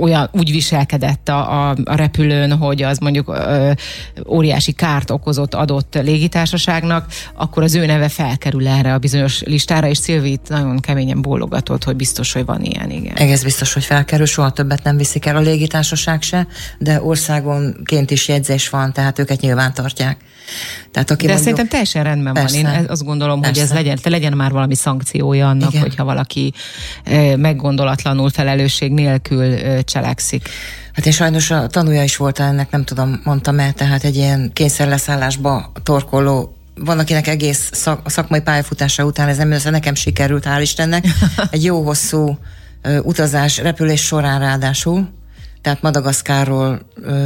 olyan úgy viselkedett a repülőn, hogy az mondjuk óriási kárt okozott adott légitársaságnak, akkor az ő neve felkerül erre a bizonyos listára, és Szilvi nagyon keményen bólogatott, hogy biztos, hogy van ilyen, igen. Egész biztos, hogy felkerül, soha többet nem viszik el a légitársaság se, de országonként is jegyzés van, tehát őket nyilván tartják. Tehát, aki de mondjuk, szerintem teljesen rendben persze, van. Én azt gondolom, persze, hogy ez legyen már valami szankciója annak, igen, hogyha valaki meggondolatlanul, felelősség nélkül cselekszik. Hát én sajnos a tanúja is volt ennek, nem tudom, mondtam-e, tehát egy ilyen kényszerleszállásba torkoló, van, akinek egész szakmai pályafutása után ez nem, nekem sikerült, hál' Istennek, egy jó hosszú utazás, repülés során ráadásul, tehát Madagaszkárról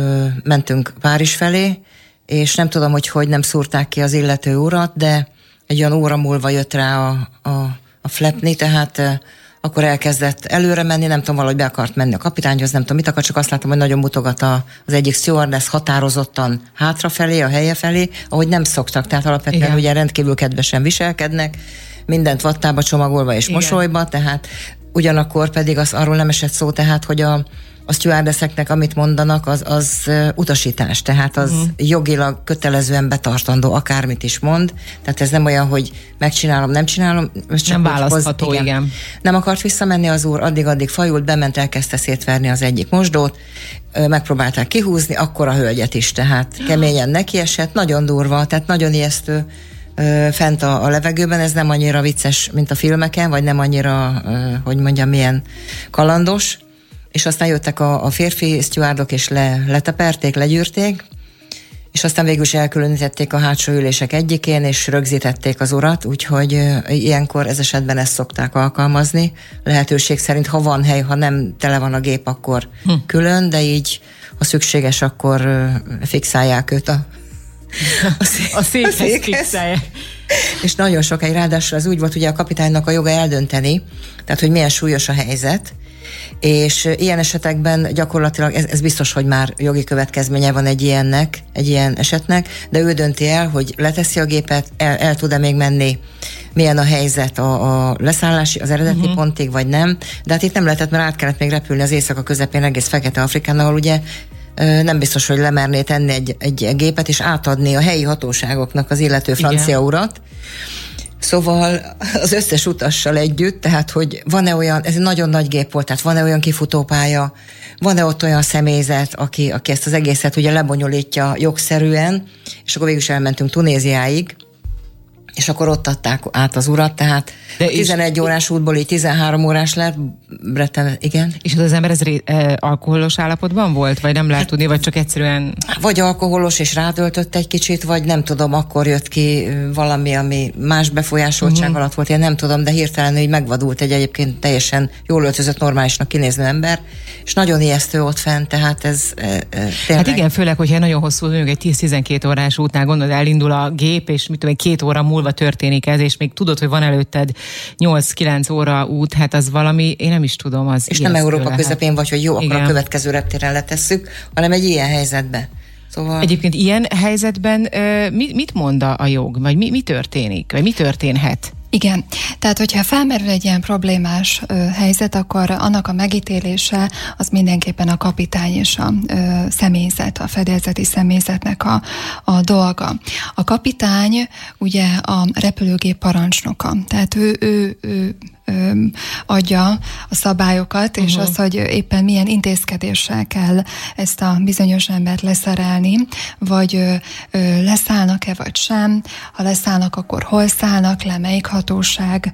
mentünk Párizs felé, és nem tudom, hogy nem szúrták ki az illető urat, de egy olyan óra múlva jött rá a flapni, tehát akkor elkezdett előre menni, nem tudom, valahogy be akart menni a kapitányhoz, nem tudom mit akar, csak azt láttam, hogy nagyon mutogat az egyik stewardess határozottan hátrafelé, a helye felé, ahogy nem szoktak, tehát alapvetően igen, ugye rendkívül kedvesen viselkednek, mindent vattába csomagolva és igen, mosolyba, tehát ugyanakkor pedig arról nem esett szó, tehát, hogy a stewardesseknek, amit mondanak, az utasítás, tehát az jogilag kötelezően betartandó, akármit is mond, tehát ez nem olyan, hogy megcsinálom, nem csinálom. Nem választható, igen. Nem akart visszamenni az úr, addig fajult, bement, elkezdte szétverni az egyik mosdót, megpróbálták kihúzni, akkor a hölgyet is, tehát keményen nekiesett, nagyon durva, tehát nagyon ijesztő fent a levegőben, ez nem annyira vicces, mint a filmeken, vagy nem annyira, hogy mondjam, milyen kalandos, és aztán jöttek a férfi stewardok, és leteperték, legyűrték, és aztán végül is elkülönítették a hátsó ülések egyikén, és rögzítették az urat, úgyhogy ilyenkor ez esetben ezt szokták alkalmazni. Lehetőség szerint, ha van hely, ha nem tele van a gép, akkor külön, de így, ha szükséges, akkor fixálják őt a székhez fixálják. És nagyon sokáig, ráadásul az úgy volt, ugye a kapitánynak a joga eldönteni, tehát hogy milyen súlyos a helyzet, és ilyen esetekben gyakorlatilag ez biztos, hogy már jogi következménye van egy ilyen esetnek, de ő dönti el, hogy leteszi a gépet, el tud-e még menni, milyen a helyzet a leszállási, az eredeti pontig, vagy nem. De hát itt nem lehetett, mert át kellett még repülni az éjszaka közepén egész Fekete-Afrikán, ahol ugye nem biztos, hogy lemerné tenni egy gépet, és átadni a helyi hatóságoknak az illető francia urat. Szóval az összes utassal együtt, tehát hogy van-e olyan, ez egy nagyon nagy gép volt, tehát van-e olyan kifutópálya, van-e ott olyan személyzet, aki ezt az egészet ugye lebonyolítja jogszerűen, és akkor végül is elmentünk Tunéziáig, és akkor ott adták át az urat, tehát 11 órás útból így 13 órás lett, igen. És az ember alkoholos állapotban volt, vagy nem lehet tudni, vagy csak egyszerűen... Vagy alkoholos, és rádöltött egy kicsit, vagy nem tudom, akkor jött ki valami, ami más befolyásoltság alatt volt, én nem tudom, de hirtelen így megvadult egy egyébként teljesen jól öltözött, normálisnak kinéző ember, és nagyon ijesztő ott fent, tehát ez tényleg... Hát igen, főleg, hogyha nagyon hosszú, mondjuk egy 10-12 órás útnál gondolod, elindul a gép, és mit tudom, 2 óra múlva történik ez, és még tudod, hogy van előtted 8-9 óra út, hát az valami, én nem is tudom, az és nem Európa közepén vagy, hogy jó, akkor a következő reptéren letesszük, hanem egy ilyen helyzetben. Szóval... Egyébként ilyen helyzetben mit mond a jog? Vagy mi történik? Vagy mi történhet? Igen, tehát hogyha felmerül egy ilyen problémás helyzet, akkor annak a megítélése az mindenképpen a kapitány és a személyzet, a fedélzeti személyzetnek a dolga. A kapitány ugye a repülőgép parancsnoka, tehát ő adja a szabályokat, és az, hogy éppen milyen intézkedéssel kell ezt a bizonyos embert leszerelni, vagy leszállnak-e, vagy sem. Ha leszállnak, akkor hol szállnak le, melyik hatóság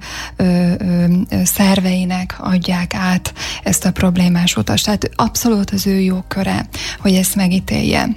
szerveinek adják át ezt a problémás utast. Tehát abszolút az ő jogköre, hogy ezt megítélje.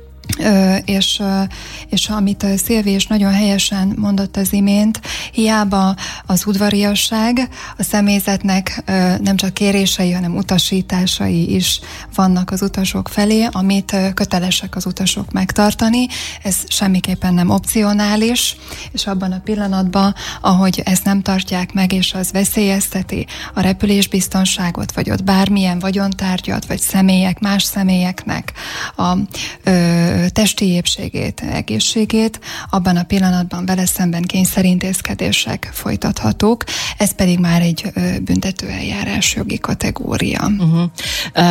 És amit Szilvi is nagyon helyesen mondott az imént, hiába az udvariasság, a személyzetnek nem csak kérései, hanem utasításai is vannak az utasok felé, amit kötelesek az utasok megtartani. Ez semmiképpen nem opcionális, és abban a pillanatban, ahogy ezt nem tartják meg, és az veszélyezteti a repülésbiztonságot, vagy ott bármilyen vagyontárgyat, vagy más személyeknek a testi épségét, egészségét, abban a pillanatban vele szemben kényszerintézkedések folytathatók, ez pedig már egy büntetőeljárás jogi kategória.